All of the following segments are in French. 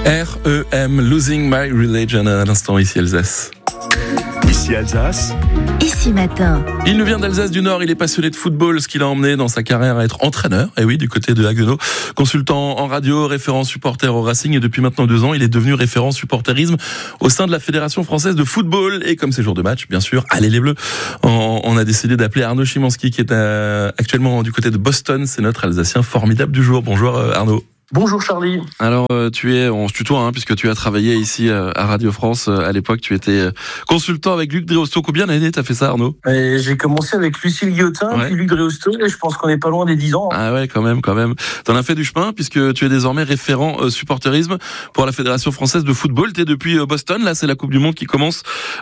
R.E.M. Losing My Religion à l'instant ici Alsace. Ici Alsace. Ici matin. Il nous vient d'Alsace du Nord, il est passionné de football, ce qui l'a emmené dans sa carrière à être entraîneur, et oui, du côté de Haguenau, consultant en radio, référent supporter au Racing, et depuis maintenant 2 ans, il est devenu référent supporterisme au sein de la Fédération Française de Football, et comme c'est jour de match, bien sûr, allez les Bleus, on a décidé d'appeler Arnaud Szymanski, qui est actuellement du côté de Boston, c'est notre Alsacien formidable du jour. Bonjour Arnaud. Bonjour Charlie. Alors on se tutoie puisque tu as travaillé ici à Radio France à l'époque, tu étais consultant avec Luc Dreosto. Combien d'années t'as fait ça Arnaud ? J'ai commencé avec Lucille Guillotin, puis Luc Dreosto, et je pense qu'on est pas loin des 10 ans. Ah ouais, quand même. T'en as fait du chemin puisque tu es désormais référent supporterisme pour la Fédération Française de Football. T'es depuis Boston, là c'est la Coupe du Monde qui commence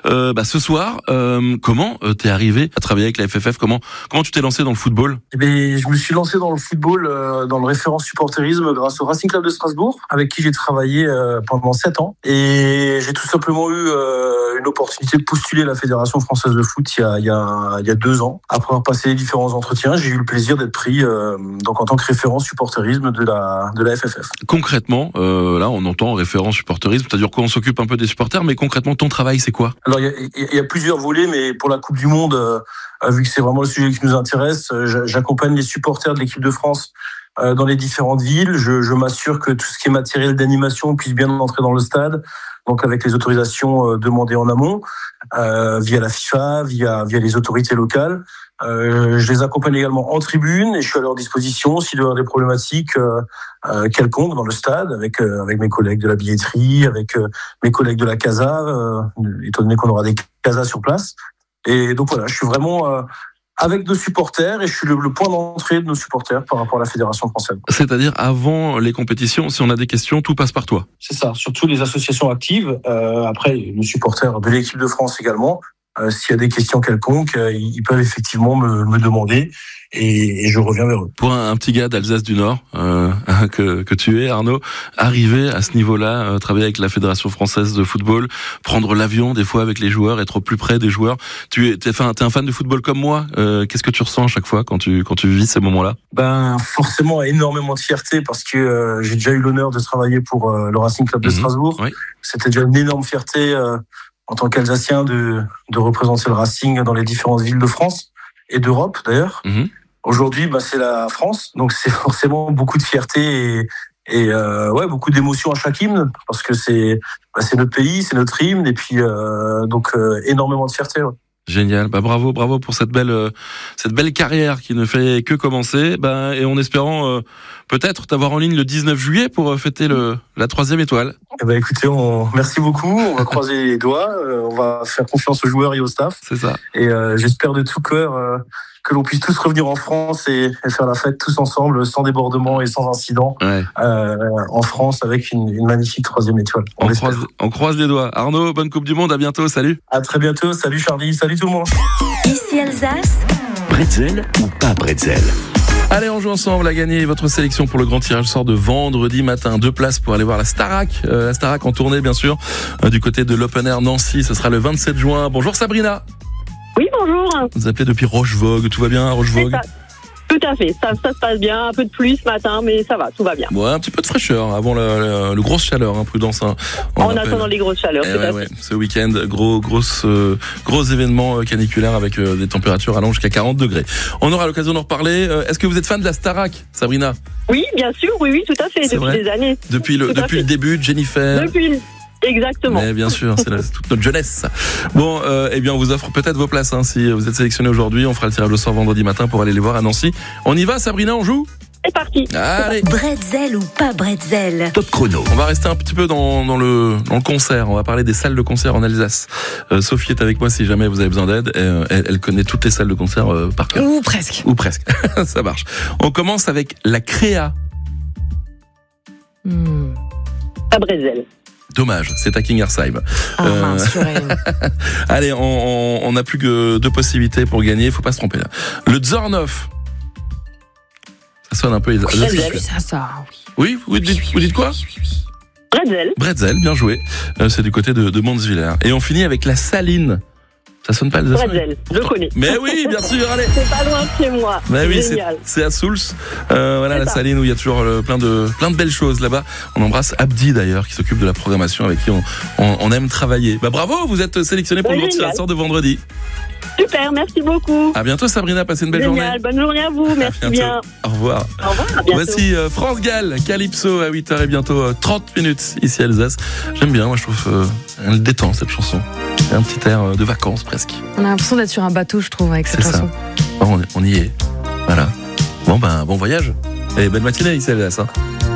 ce soir. Comment t'es arrivé à travailler avec la FFF ? Comment tu t'es lancé dans le football ? Je me suis lancé dans le football, dans le référent supporterisme grâce au Racing Club de Strasbourg, avec qui j'ai travaillé pendant 7 ans. Et j'ai tout simplement eu une opportunité de postuler à la Fédération Française de Foot il y a 2 ans. Après avoir passé les différents entretiens, j'ai eu le plaisir d'être pris donc en tant que référent supporterisme de la FFF. Concrètement, là on entend référent supporterisme, c'est-à-dire qu'on s'occupe un peu des supporters, mais concrètement ton travail c'est quoi ? Alors il y a plusieurs volets, mais pour la Coupe du Monde, vu que c'est vraiment le sujet qui nous intéresse, j'accompagne les supporters de l'équipe de France dans les différentes villes. Je m'assure que tout ce qui est matériel d'animation puisse bien entrer dans le stade, donc avec les autorisations demandées en amont, via la FIFA, via les autorités locales. Je les accompagne également en tribune et je suis à leur disposition s'il y a des problématiques quelconques dans le stade, avec mes collègues de la billetterie, avec mes collègues de la Casa, étant donné qu'on aura des Casas sur place. Et donc voilà, je suis vraiment avec nos supporters et je suis le point d'entrée de nos supporters par rapport à la Fédération française. C'est-à-dire avant les compétitions, si on a des questions, tout passe par toi. C'est ça, surtout les associations actives. Après, nos supporters de l'équipe de France également. S'il y a des questions quelconques, ils peuvent effectivement me demander et je reviens vers eux. Pour un petit gars d'Alsace du Nord que tu es, Arnaud, arriver à ce niveau-là, travailler avec la Fédération Française de Football, prendre l'avion des fois avec les joueurs, être au plus près des joueurs. T'es un fan de football comme moi. Qu'est-ce que tu ressens à chaque fois quand tu vis ces moments-là ? Forcément énormément de fierté parce que j'ai déjà eu l'honneur de travailler pour le Racing Club de Strasbourg. Oui. C'était déjà une énorme fierté en tant qu'Alsacien de représenter le Racing dans les différentes villes de France et d'Europe d'ailleurs. Aujourd'hui, c'est la France, donc c'est forcément beaucoup de fierté et beaucoup d'émotions à chaque hymne parce que c'est notre pays, c'est notre hymne et puis donc énormément de fierté. Ouais. Génial, bravo pour cette belle carrière qui ne fait que commencer, et en espérant peut-être t'avoir en ligne le 19 juillet pour fêter la 3e étoile. Écoutez, merci beaucoup, on va croiser les doigts, on va faire confiance aux joueurs et au staff. C'est ça. Et j'espère de tout cœur que l'on puisse tous revenir en France et faire la fête tous ensemble, sans débordement et sans incident, en France avec une magnifique 3e étoile. On croise les doigts. Arnaud, bonne Coupe du Monde, à bientôt, salut. À très bientôt, salut Charlie, salut tout le monde. Ici Alsace. Bretzel ou pas bretzel ? Allez, on joue ensemble à gagner votre sélection pour le grand tirage sort de vendredi matin. 2 places pour aller voir la Starac en tournée bien sûr, du côté de l'Open Air Nancy. Ce sera le 27 juin. Bonjour Sabrina. Oui, bonjour. Vous appelez depuis Rochevogue, tout va bien à Rochevogue ? Tout à fait, ça se passe bien, un peu de pluie ce matin, mais ça va, tout va bien. Ouais, un petit peu de fraîcheur avant le grosse chaleur, prudence. On attend les grosses chaleurs, tout à fait. Ce week-end, gros événement caniculaire avec des températures allant jusqu'à 40 degrés. On aura l'occasion d'en reparler. Est-ce que vous êtes fan de la Starac, Sabrina ? Oui, bien sûr, oui, tout à fait, depuis des années. Depuis le début de Jennifer. Exactement. Mais bien sûr, c'est toute notre jeunesse. Bon, on vous offre peut-être vos places si vous êtes sélectionné aujourd'hui. On fera le tirage au sort vendredi matin pour aller les voir à Nancy. On y va, Sabrina, on joue ? C'est parti. Allez. Bretzel ou pas bretzel ? Top chrono. On va rester un petit peu dans le concert. On va parler des salles de concert en Alsace. Sophie est avec moi si jamais vous avez besoin d'aide. Elle connaît toutes les salles de concert par cœur. Ou presque. Ça marche. On commence avec la Créa. Pas bretzel. Dommage, c'est à Kingersheim. Allez, on n'a plus que 2 possibilités pour gagner, il faut pas se tromper là. Le Zornhof. Ça sonne un peu... Oui, vous dites quoi ? Bretzel. Bretzel, bien joué. C'est du côté de Mondswiller. Et on finit avec la Saline. Ça sonne pas Alsace? Bretzel, je connais. Mais oui, bien sûr, allez. C'est pas loin de chez moi. Mais oui, Génial. c'est à Souls. Voilà, la Saline, où il y a toujours plein de belles choses là-bas. On embrasse Abdi d'ailleurs, qui s'occupe de la programmation, avec qui on aime travailler. Bah bravo, vous êtes sélectionné pour le tirage de vendredi. Super, merci beaucoup. À bientôt Sabrina, passez une belle journée. Bonne journée à vous, merci bien. Au revoir. Au revoir, à bientôt. Voici France Gall, Calypso à 8h et bientôt 30 minutes ici à Alsace. J'aime bien, moi je trouve elle détend cette chanson. Un petit air de vacances presque. On a l'impression d'être sur un bateau, je trouve, avec cette chanson. On y est. Voilà. Bon voyage. Et belle matinée ici à Alsace.